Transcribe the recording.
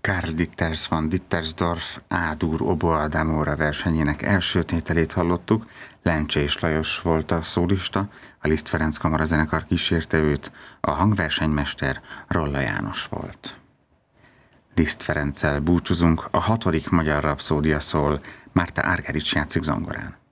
Karl Ditters van Dittersdorf A-dur oboe d'amore versenyének első tételét hallottuk. Lencsés Lajos volt a szólista, a Liszt Ferenc kamarazenekar kísérte őt, a hangversenymester Rolla János volt. Liszt Ferenccel búcsúzunk, a 6. magyar rapszódia szól, Márta Argerich játszik zongorán.